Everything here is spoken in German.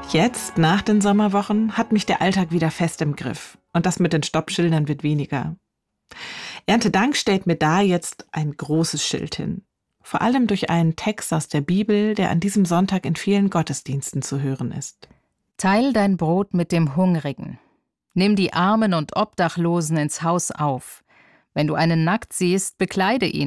Jetzt, nach den Sommerwochen, hat mich der Alltag wieder fest im Griff. Und das mit den Stoppschildern wird weniger. Erntedank stellt mir da jetzt ein großes Schild hin. Vor allem durch einen Text aus der Bibel, der an diesem Sonntag in vielen Gottesdiensten zu hören ist. Teil dein Brot mit dem Hungrigen. Nimm die Armen und Obdachlosen ins Haus auf. Wenn du einen nackt siehst, bekleide ihn.